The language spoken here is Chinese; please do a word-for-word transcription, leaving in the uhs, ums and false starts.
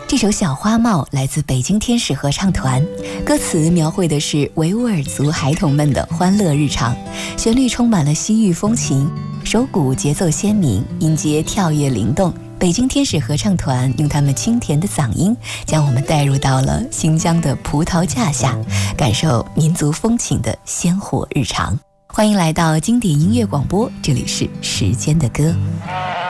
这首《小花帽》来自北京天使合唱团，歌词描绘的是维吾尔族孩童们的欢乐日常，旋律充满了西域风情，手鼓节奏鲜明，音阶跳跃灵动。北京天使合唱团用他们清甜的嗓音，将我们带入到了新疆的葡萄架下，感受民族风情的鲜活日常。欢迎来到经典音乐广播，这里是时间的歌。